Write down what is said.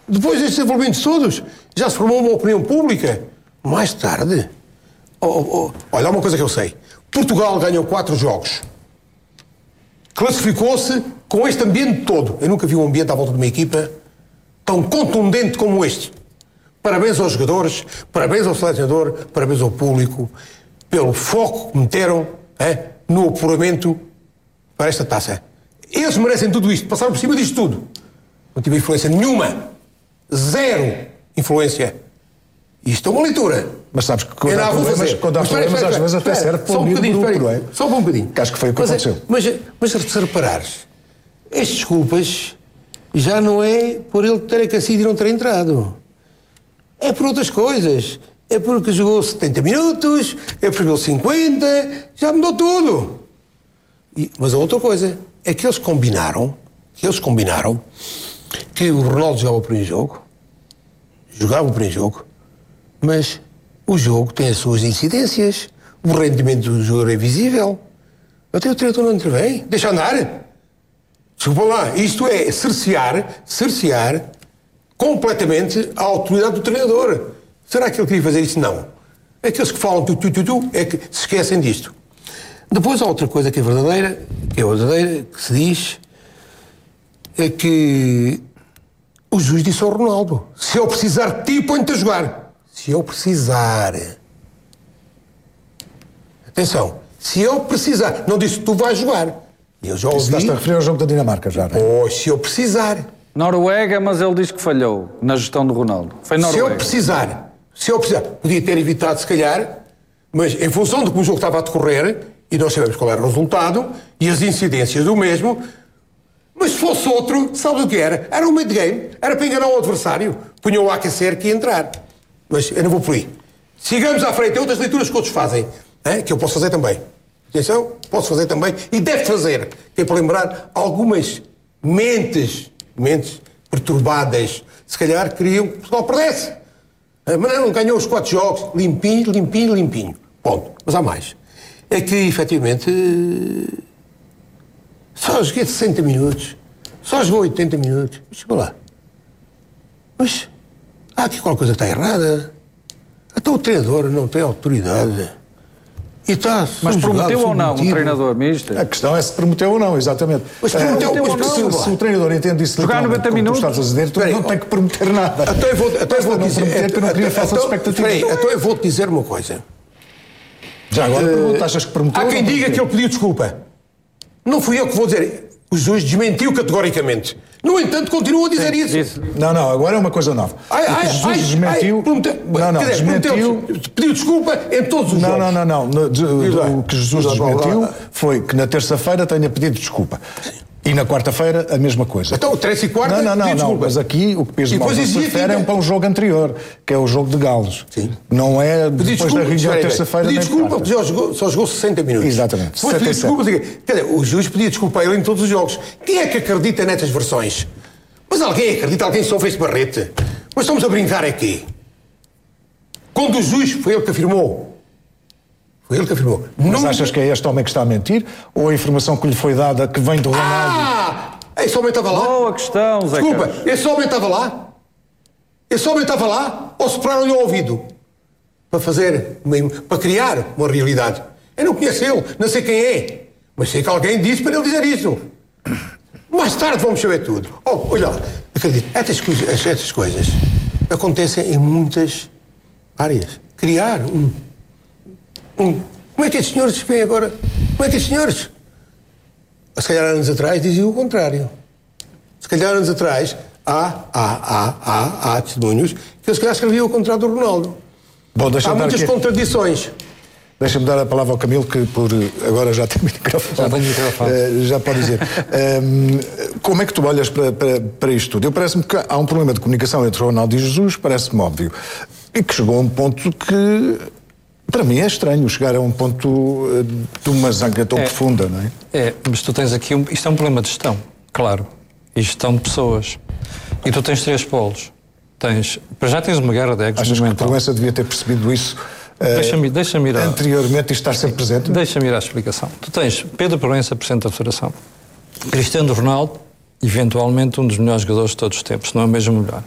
Depois destes desenvolvimentos todos, já se formou uma opinião pública. Mais tarde... olha, há uma coisa que eu sei. Portugal ganhou 4 jogos. Classificou-se com este ambiente todo. Eu nunca vi um ambiente à volta de uma equipa tão contundente como este. Parabéns aos jogadores, parabéns ao selecionador, parabéns ao público, pelo foco que meteram no apuramento para esta taça. Eles merecem tudo isto, passaram por cima disto tudo. Não tive influência nenhuma. Zero influência. Isto é uma leitura. Mas sabes que quando há problemas às vezes até serve para unir o grupo, não é? Só um bocadinho. Que acho que foi o que aconteceu. Mas se reparares, estas desculpas já não é por ele ter aquecido e não ter entrado. É por outras coisas. É porque jogou 70 minutos, é porque jogou 50, já mudou tudo. Mas a outra coisa é que eles combinaram que o Ronaldo jogava o primeiro jogo, mas o jogo tem as suas incidências, o rendimento do jogador é visível. Até o treinador não intervém, deixa andar. Desculpa lá, isto é cercear completamente a autoridade do treinador. Será que ele queria fazer isso? Não. Aqueles que falam é que se esquecem disto. Depois há outra coisa que é verdadeira, que se diz, é que o juiz disse ao Ronaldo: se eu precisar de ti, põe-te a jogar. Se eu precisar. Atenção, se eu precisar. Não disse que tu vais jogar. Eu já ouvi. Estás-te a referir ao jogo da Dinamarca já, não é? Pois, se eu precisar. Noruega, mas ele diz que falhou na gestão do Ronaldo. Foi Noruega. Se eu precisar. Podia ter evitado, se calhar, mas em função de como o jogo estava a decorrer, e nós sabemos qual era o resultado, e as incidências do mesmo, mas se fosse outro, sabe o que era? Era um mid-game, era para enganar o adversário. Punham-o a aquecer que ia entrar. Mas eu não vou por aí. Sigamos à frente. Tem outras leituras que outros fazem, que eu posso fazer também. Atenção, posso fazer também, e deve fazer, que é para lembrar algumas mentes perturbadas, se calhar queriam que Portugal perdesse. Mas não, ganhou os 4 jogos, limpinho. Ponto. Mas há mais. É que, efetivamente, só joguei 60 minutos, só jogou 80 minutos. Chegou lá. Mas há aqui qualquer coisa que está errada. Até o treinador não tem autoridade. E está. Mas prometeu ou não o treinador, mister? A questão é se prometeu ou não, exatamente. Mas prometeu ou não? Se o treinador entende isso, jogar 90 minutos, tu estás a dizer, tu não tem que prometer nada. Até eu vou dizer que não queria falsas expectativas. Então eu vou-te dizer uma coisa. Já agora pergunto, achas que prometeu? Há quem diga que ele pediu desculpa. Não fui eu que vou dizer. O juiz desmentiu categoricamente. No entanto, continua a dizer isso. Não, agora é uma coisa nova. Jesus desmentiu. Desmentiu. Pediu desculpa em todos os jogos. Não. O que Jesus desmentiu foi que na terça-feira tenha pedido desculpa. E na quarta-feira a mesma coisa. Então, terça e quarta, não. Mas aqui o que Pedro Malta se refere é para um jogo anterior, que é o jogo de Galos. Sim. Não é depois da reunião de terça-feira. Pediu desculpa porque só jogou 60 minutos. Exatamente. Depois pediu desculpa. Quer dizer, o juiz pedia desculpa a ele em todos os jogos. Quem é que acredita nestas versões? Mas alguém acredita, alguém só fez barrete. Mas estamos a brincar aqui. Quando o juiz foi ele que afirmou. Mas achas que é este homem que está a mentir? Ou a informação que lhe foi dada que vem do Ronaldo? Esse homem estava lá? Boa questão, Zé Desculpa, Carlos. esse homem estava lá? Ou sopraram-lhe ao ouvido? Para criar uma realidade. Eu não conheço ele, não sei quem é. Mas sei que alguém disse para ele dizer isso. Mais tarde vamos saber tudo. Olha lá, acredito, estas coisas acontecem em muitas áreas. Criar como é que estes senhores vêm agora? Como é que estes senhores? Se calhar anos atrás diziam o contrário. Se calhar anos atrás há testemunhos que eles se calhar escreviam o contrário do Ronaldo. Bom, há muitas contradições. Deixa-me dar a palavra ao Camilo, que por agora já tem microfone. Já pode dizer. Como é que tu olhas para isto tudo? Parece-me que há um problema de comunicação entre Ronaldo e Jesus, parece-me óbvio. E que chegou a um ponto que, para mim, é estranho chegar a um ponto de uma zanga tão profunda, não é? Mas tu tens aqui isto é um problema de gestão, claro. E gestão de pessoas. E tu tens 3 polos. Já tens uma guerra de egos. Achas que a Proença devia ter percebido isso? Deixa-me ir anteriormente e estar sempre presente? Deixa-me ir à explicação. Tu tens Pedro Proença, Presidente da Federação. Cristiano Ronaldo, eventualmente um dos melhores jogadores de todos os tempos, se não é mesmo o melhor.